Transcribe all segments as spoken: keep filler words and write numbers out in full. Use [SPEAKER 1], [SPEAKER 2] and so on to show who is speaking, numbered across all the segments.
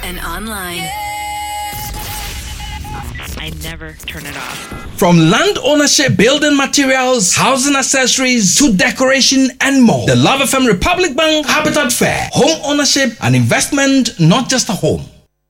[SPEAKER 1] and online.
[SPEAKER 2] I never turn it off.
[SPEAKER 3] From land ownership, building materials, housing accessories, to decoration and more. The Love F M Republic Bank Habitat Fair. Home ownership and investment, not just a home.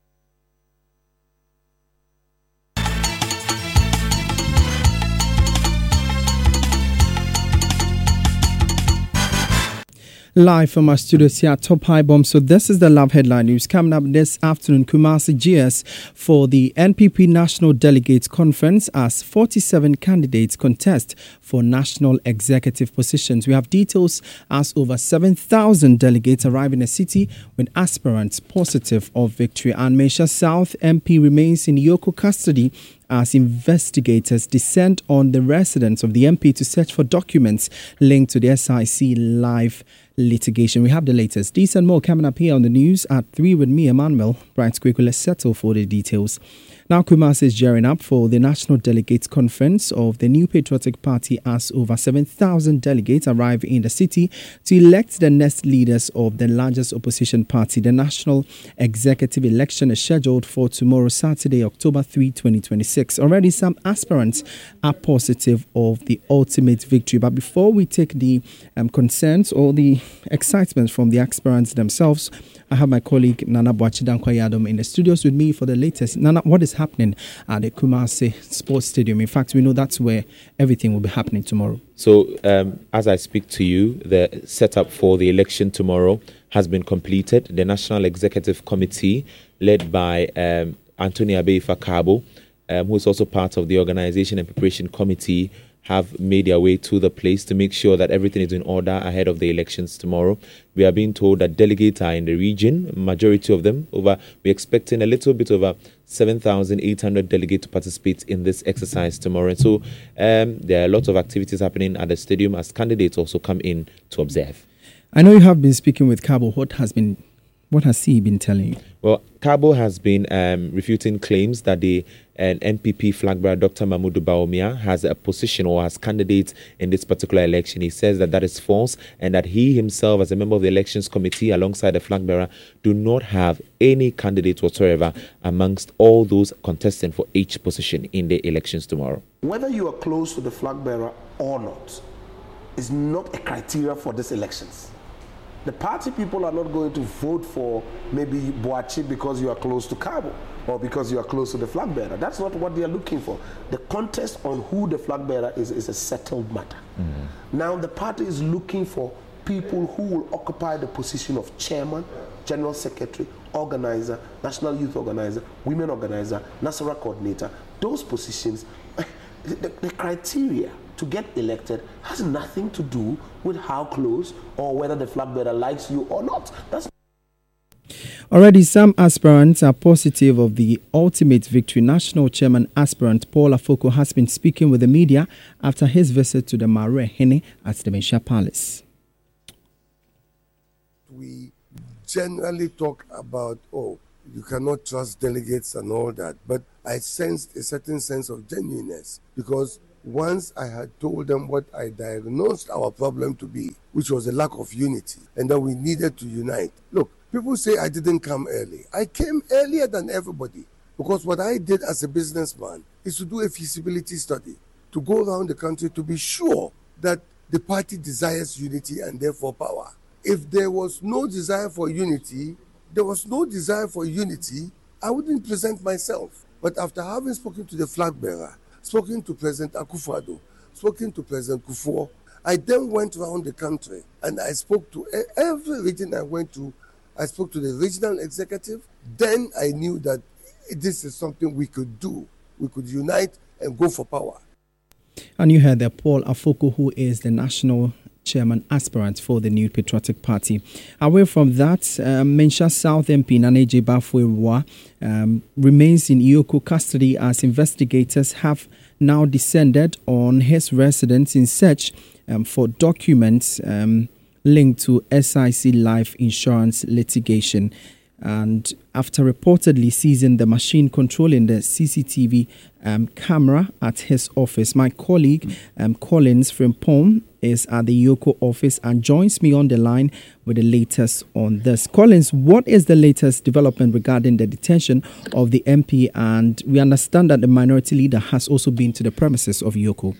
[SPEAKER 4] Live from our studios here at Top High Bomb. So this is the Love Headline News. Coming up this afternoon, Kumasi G S for the N P P National Delegates Conference as forty-seven candidates contest for national executive positions. We have details as over seven thousand delegates arrive in the city with aspirants positive of victory. And Mensah South M P remains in Yoko custody as investigators descend on the residence of the M P to search for documents linked to the S I C live litigation. We have the latest. These and more coming up here on the news at three with me, Emmanuel. Bright quickly, let's settle for the details. Now, Kumasi is gearing up for the National Delegates Conference of the New Patriotic Party as over seven thousand delegates arrive in the city to elect the next leaders of the largest opposition party. The national executive election is scheduled for tomorrow, Saturday, October third, twenty twenty-six. Already some aspirants are positive of the ultimate victory. But before we take the um, concerns or the excitement from the aspirants themselves, I have my colleague Nana Boachidan-Kwayadom in the studios with me for the latest. Nana, what is happening at the Kumasi Sports Stadium? In fact, we know that's where everything will be happening tomorrow.
[SPEAKER 5] So, um, as I speak to you, the setup for the election tomorrow has been completed. The National Executive Committee, led by um, Anthony Abeifa Kabo, um, who is also part of the Organization and Preparation Committee, have made their way to the place to make sure that everything is in order ahead of the elections tomorrow. We are being told that delegates are in the region, majority of them. Over, we're expecting a little bit over seven thousand eight hundred delegates to participate in this exercise tomorrow. And so um, there are lots of activities happening at the stadium as candidates also come in to observe.
[SPEAKER 4] I know you have been speaking with Kabo. What has been, what has he been telling you?
[SPEAKER 5] Well, Kabo has been um, refuting claims that the uh, N P P flag bearer, Doctor Mahmoud Bawumia, has a position or has candidates in this particular election. He says that that is false and that he himself, as a member of the elections committee alongside the flag bearer, do not have any candidates whatsoever amongst all those contesting for each position in the elections tomorrow.
[SPEAKER 6] Whether you are close to the flag bearer or not is not a criteria for these elections. The party people are not going to vote for maybe Boachi because you are close to Kabo or because you are close to the flag bearer. That's not what they are looking for. The contest on who the flag bearer is is a settled matter. Mm-hmm. Now the party is looking for people who will occupy the position of chairman, general secretary, organizer, national youth organizer, women organizer, Nasara coordinator. Those positions, the, the criteria to get elected has nothing to do with how close or whether the flag bearer likes you or not. That's
[SPEAKER 4] Already, some aspirants are positive of the ultimate victory. National Chairman aspirant Paul Afoko has been speaking with the media after his visit to the Mare Hene at the Mensah Palace.
[SPEAKER 7] We generally talk about, oh, you cannot trust delegates and all that, but I sensed a certain sense of genuineness because once I had told them what I diagnosed our problem to be, which was a lack of unity, and that we needed to unite. Look, people say I didn't come early. I came earlier than everybody because what I did as a businessman is to do a feasibility study, to go around the country to be sure that the party desires unity and therefore power. If there was no desire for unity, there was no desire for unity, I wouldn't present myself. But after having spoken to the flag bearer, spoken to President Akufo-Addo, spoken to President Kufuor, I then went around the country and I spoke to every region I went to. I spoke to the regional executive. Then I knew that this is something we could do. We could unite and go for power.
[SPEAKER 4] And you heard that Paul Afoko, who is the national chairman aspirant for the New Patriotic Party. Away from that, um, Mensah South M P Naneje Bafwewa um, remains in Yoko custody as investigators have now descended on his residence in search um, for documents um, linked to S I C life insurance litigation. And after reportedly seizing the machine controlling the C C T V um, camera at his office, my colleague um, Collins Frimpong is at the Yoko office and joins me on the line with the latest on this. Collins, what is the latest development regarding the detention of the M P? And we understand that the minority leader has also been to the premises of Yoko.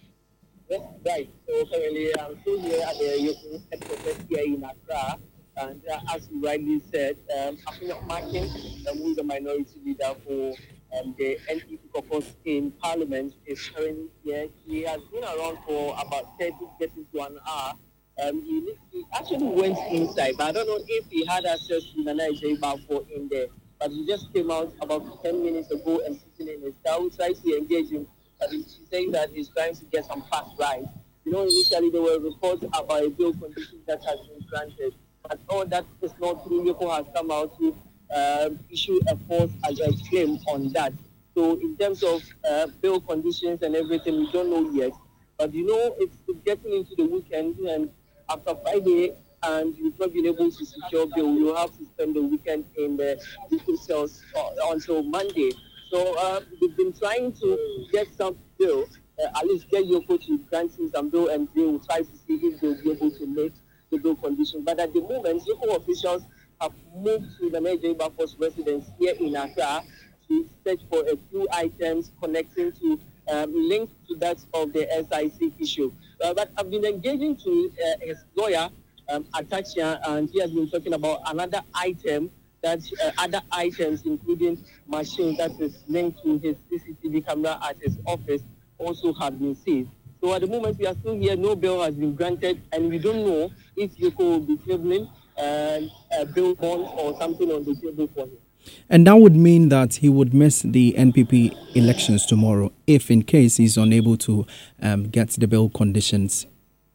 [SPEAKER 1] Yes, right. So currently I'm still here at the Yoko headquarters here in Accra. And uh, as you rightly said, um, Afina Martin, um, who is a minority leader for um, the N P P caucus in Parliament, is currently here. He has been around for about thirty, getting to an hour. Um, he, he actually went inside, but I don't know if he had access to Nana J Bafo in there. But he just came out about ten minutes ago and sitting in his car. We tried to engage him, but he's saying that he's trying to get some fast rides. You know, initially there were reports about a bail condition that has been granted. But all that is not true. Yoko has come out to uh, issue a false claim on that. So in terms of uh, bail conditions and everything, we don't know yet. But you know, it's, it's getting into the weekend, and after Friday, and you've not been able to secure bail, you have to spend the weekend in the Yoko cells uh, until Monday. So uh, we've been trying to get some bail, uh, at least get Yoko to grant him some bail, and they will try to see if they'll be able to make the bail condition. But at the moment, Yoko officials have moved to the Major Bafo's residence here in Accra to search for a few items connecting to, um, linked to that of the S I C issue. Uh, but I've been engaging to uh, his lawyer, um, Atachia, and he has been talking about another item, that uh, other items, including machines that is linked to his C C T V camera at his office, also have been seized. So at the moment, we are still here. No bail has been granted, and we don't know if Yoko will be tabling uh, a bail bond or something on the table for him.
[SPEAKER 4] And that would mean that he would miss the N P P elections tomorrow, if in case he's unable to um, get the bail conditions.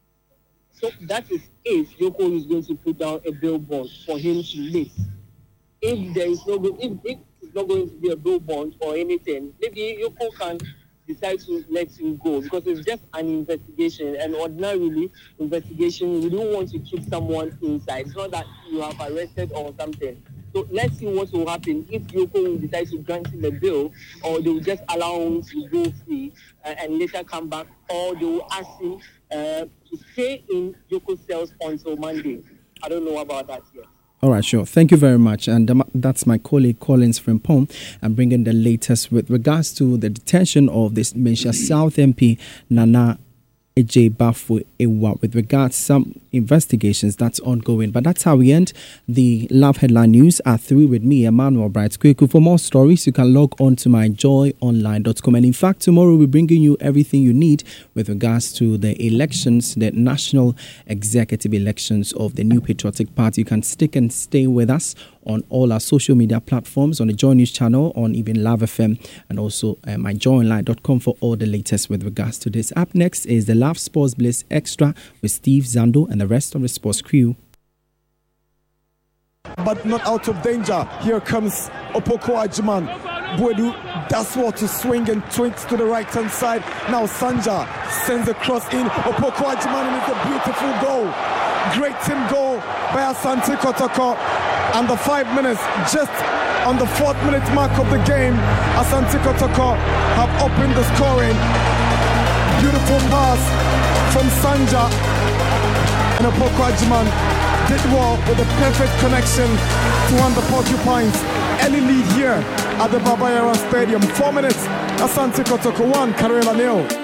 [SPEAKER 1] So that is if Yoko is going to put down a bail bond for him to miss. If there is no, if, if it's not going to be a bail bond or anything, maybe Yoko can decide to let him go, because it's just an investigation, and ordinarily investigation, we don't want to keep someone inside. It's not that you have arrested or something. So let's see what will happen if Yoko will decide to grant him a bail, or they will just allow him to go free uh, and later come back, or they will ask him uh, to stay in Yoko cells until Monday. I don't know about that yet.
[SPEAKER 4] All right, sure. Thank you very much. And um, that's my colleague Collins Frimpong. I'm bringing the latest with regards to the detention of this Mensah South M P, Nana J Bafo Ewa, with regards to some investigations that's ongoing. But that's how we end the Love Headline News at three with me, Emmanuel Bright Kweku. For more stories, you can log on to my joy online dot com. And in fact, tomorrow we'll be bringing you everything you need with regards to the elections, the national executive elections of the New Patriotic Party. You can stick and stay with us on all our social media platforms, on the Joy News channel, on even Love F M, and also uh, my joy online dot com for all the latest with regards to this. Up next is the Love Sports Bliss Extra with Steve Zando and the rest of the sports crew.
[SPEAKER 8] But not out of danger. Here comes Opoko Ajiman. Boedu does what to swing and twinks to the right hand side. Now Sanja sends a cross in. Opoko Ajiman, and it's a beautiful goal. Great team goal by Asante Kotoko. And the five minutes, just on the fourth minute mark of the game, Asante Kotoko have opened the scoring. Beautiful pass from Sanja, and Opoko Ajiman did well with a perfect connection to one of the Porcupines. Early lead here at the Baba Yara Stadium. Four minutes, Asante Kotoko one, Karela nil.